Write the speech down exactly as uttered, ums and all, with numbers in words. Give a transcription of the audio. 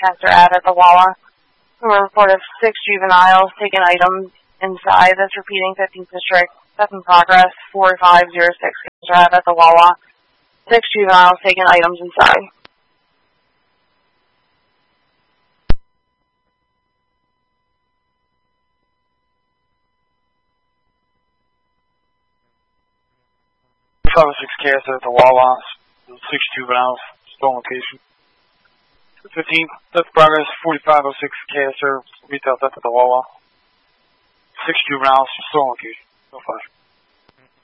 cancer ad at the Wawa. We were reported of six juveniles taking items inside. That's repeating fifteenth District. That's in progress. four five zero six cancer ad at the Wawa. Six juveniles taking items inside. five oh six K S R at the Wawa, six juveniles, stolen location. fifteen, that's progress, forty-five oh six K S R, retail theft at the Wawa. Six juveniles, stolen location. Oh five.